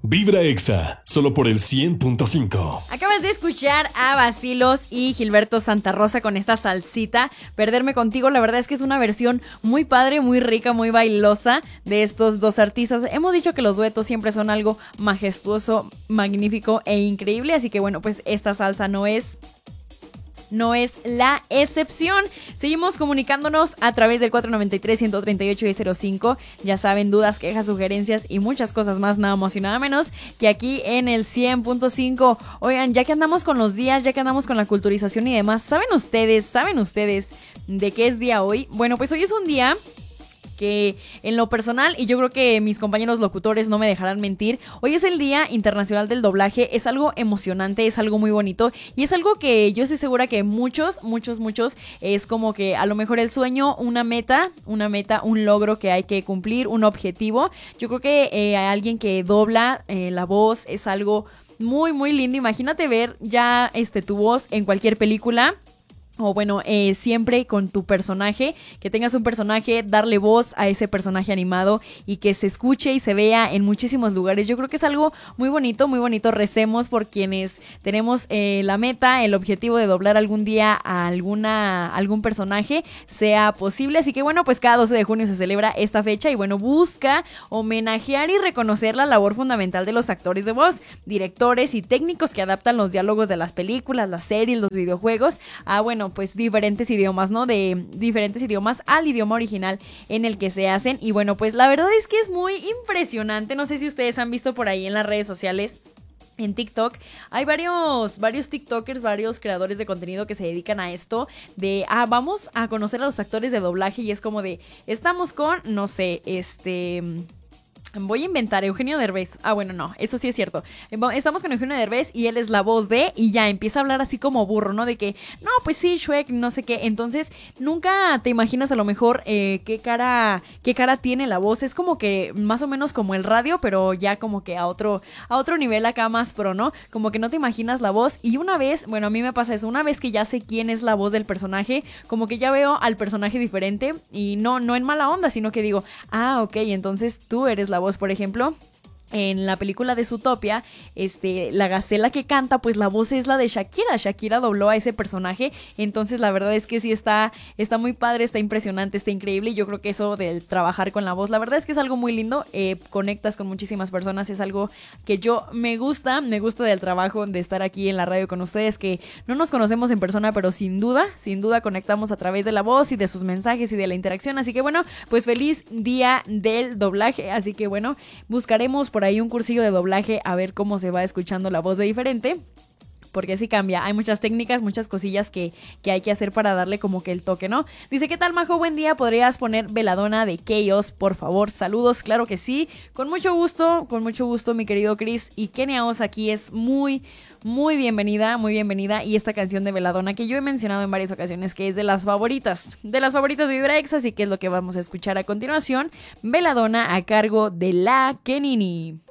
Vibra Exa, solo por el 100.5. Acabas de escuchar a Bacilos y Gilberto Santa Rosa con esta salsita. Perderme contigo, la verdad es que es una versión muy padre, muy rica, muy bailosa de estos dos artistas. Hemos dicho que los duetos siempre son algo majestuoso, magnífico e increíble, así que bueno, pues esta salsa no es la excepción. Seguimos comunicándonos a través del 493-138-1005. Ya saben, dudas, quejas, sugerencias y muchas cosas más, nada más y nada menos que aquí en el 100.5. Oigan, ya que andamos con los días, ya que andamos con la culturización y demás, ¿saben ustedes de qué es día hoy? Bueno, pues hoy es un día que en lo personal, y yo creo que mis compañeros locutores no me dejarán mentir, hoy es el Día Internacional del Doblaje. Es algo emocionante, es algo muy bonito y es algo que yo estoy segura que muchos es como que a lo mejor el sueño, una meta, un logro que hay que cumplir, un objetivo. Yo creo que alguien que dobla la voz es algo muy muy lindo. Imagínate ver ya tu voz en cualquier película. O bueno, siempre con tu personaje, que tengas un personaje, darle voz a ese personaje animado y que se escuche y se vea en muchísimos lugares. Yo creo que es algo muy bonito, muy bonito. Recemos por quienes tenemos la meta, el objetivo de doblar algún día a algún personaje, sea posible. Así que bueno, pues cada 12 de junio se celebra esta fecha y bueno, busca homenajear y reconocer la labor fundamental de los actores de voz, directores y técnicos que adaptan los diálogos de las películas, las series, los videojuegos a, bueno, pues diferentes idiomas, ¿no? De diferentes idiomas al idioma original en el que se hacen. Y bueno, pues la verdad es que es muy impresionante. No sé si ustedes han visto por ahí en las redes sociales. En TikTok hay varios TikTokers, varios creadores de contenido que se dedican a esto de, vamos a conocer a los actores de doblaje y es como de, estamos con, no sé, voy a inventar Eugenio Derbez. Bueno, no, eso sí es cierto. Estamos con Eugenio Derbez y él es la voz de, y ya empieza a hablar así como burro, ¿no? De que, no, pues sí, Shrek, no sé qué. Entonces, nunca te imaginas a lo mejor qué cara tiene la voz. Es como que más o menos como el radio, pero ya como que a otro nivel acá más pro, ¿no? Como que no te imaginas la voz. Y una vez, bueno, a mí me pasa eso, una vez que ya sé quién es la voz del personaje, como que ya veo al personaje diferente y no en mala onda, sino que digo, ok, entonces tú eres la voz, por ejemplo. En la película de Zootopia, la gacela que canta, pues la voz es la de Shakira. Shakira dobló a ese personaje. Entonces la verdad es que sí está muy padre, está impresionante, está increíble. Y yo creo que eso del trabajar con la voz, la verdad es que es algo muy lindo. Conectas con muchísimas personas, es algo que yo me gusta del trabajo de estar aquí en la radio con ustedes, que no nos conocemos en persona, pero sin duda conectamos a través de la voz y de sus mensajes y de la interacción. Así que bueno, pues feliz día del doblaje. Así que bueno, buscaremos por ahí un cursillo de doblaje a ver cómo se va escuchando la voz de diferente, porque así cambia, hay muchas técnicas, muchas cosillas que hay que hacer para darle como que el toque, ¿no? Dice, ¿qué tal, Majo? Buen día, ¿podrías poner Veladona de Chaos, por favor? Saludos, claro que sí, con mucho gusto, mi querido Chris. Y Kenia Oz aquí es muy bienvenida, y esta canción de Veladona que yo he mencionado en varias ocasiones, que es de las favoritas de Vibra Exa, así que es lo que vamos a escuchar a continuación, Veladona a cargo de La Kenini.